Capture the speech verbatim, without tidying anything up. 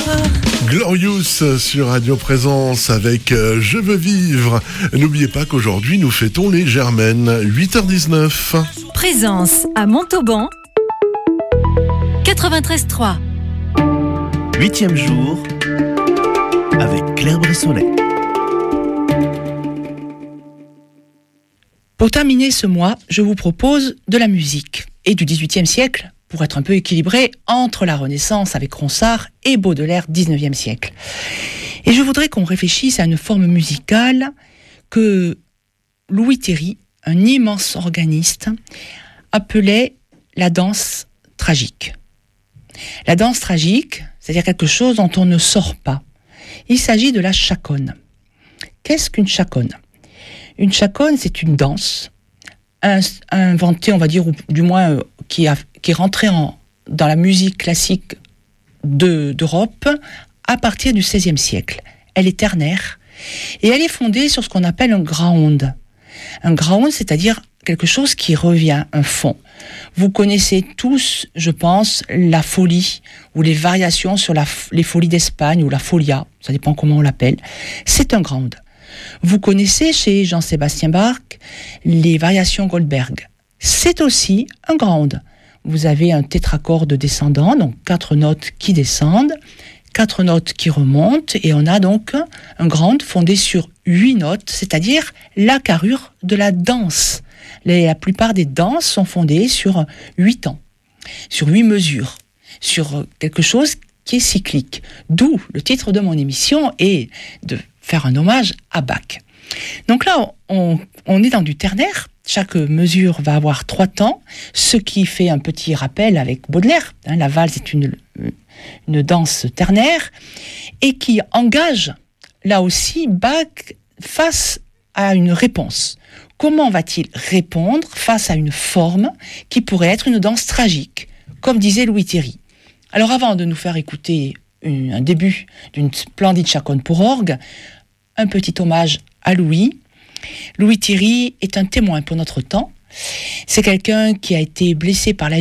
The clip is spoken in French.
Glorious sur Radio Présence avec euh, Je veux vivre. N'oubliez pas qu'aujourd'hui nous fêtons les Germaines, huit heures dix-neuf. Présence à Montauban, quatre-vingt-treize trois. Huitième jour avec Claire Bressolet. Pour terminer ce mois, je vous propose de la musique et du dix-huitième siècle, pour être un peu équilibré entre la Renaissance avec Ronsard et Baudelaire, dix-neuvième siècle. Et je voudrais qu'on réfléchisse à une forme musicale que Louis Théry, un immense organiste, appelait la danse tragique. La danse tragique, c'est-à-dire quelque chose dont on ne sort pas. Il s'agit de la chaconne. Qu'est-ce qu'une chaconne ? Une chaconne, c'est une danse inventée, on va dire, ou du moins euh, qui, a, qui est rentrée en, dans la musique classique de, d'Europe à partir du seizième siècle. Elle est ternaire et elle est fondée sur ce qu'on appelle un ground. Un ground, c'est-à-dire quelque chose qui revient, un fond. Vous connaissez tous, je pense, la folie ou les variations sur la, les folies d'Espagne ou la folia, ça dépend comment on l'appelle. C'est un ground. Vous connaissez chez Jean-Sébastien Bach les variations Goldberg. C'est aussi un ground. Vous avez un tétracorde descendant, donc quatre notes qui descendent, quatre notes qui remontent, et on a donc un ground fondé sur huit notes, c'est-à-dire la carrure de la danse. Les, la plupart des danses sont fondées sur huit temps, sur huit mesures, sur quelque chose qui est cyclique. D'où le titre de mon émission est de faire un hommage à Bach. Donc là, on, on est dans du ternaire. Chaque mesure va avoir trois temps, ce qui fait un petit rappel avec Baudelaire. Hein, la valse est une, une danse ternaire et qui engage, là aussi, Bach face à une réponse. Comment va-t-il répondre face à une forme qui pourrait être une danse tragique, comme disait Louis Théry. Alors avant de nous faire écouter une, un début d'une splendide chaconne pour orgue, un petit hommage à Louis. Louis Théry est un témoin pour notre temps. C'est quelqu'un qui a été blessé par la